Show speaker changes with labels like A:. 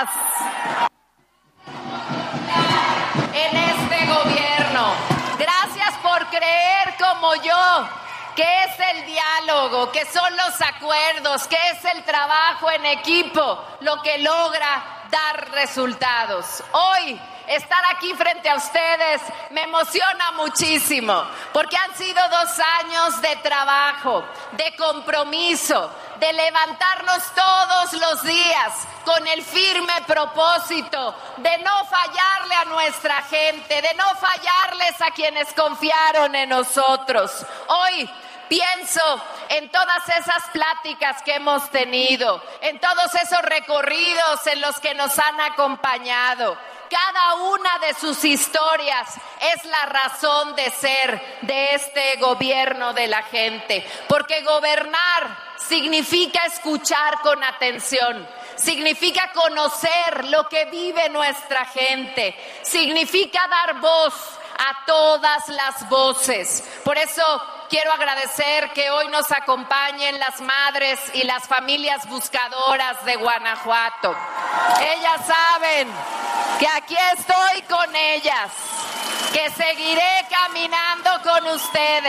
A: más en este gobierno. Gracias por creer como yo que es el diálogo, que son los acuerdos, que es el trabajo en equipo lo que logra dar resultados. Hoy estar aquí frente a ustedes me emociona muchísimo, porque han sido 2 años de trabajo, de compromiso, de levantarnos todos los días con el firme propósito de no fallarle a nuestra gente, de no fallarles a quienes confiaron en nosotros. Hoy pienso en todas esas pláticas que hemos tenido, en todos esos recorridos en los que nos han acompañado. Cada una de sus historias es la razón de ser de este gobierno de la gente, porque gobernar significa escuchar con atención, significa conocer lo que vive nuestra gente, significa dar voz a todas las voces. Por eso quiero agradecer que hoy nos acompañen las madres y las familias buscadoras de Guanajuato. Ellas saben que aquí estoy con ellas, que seguiré caminando con ustedes.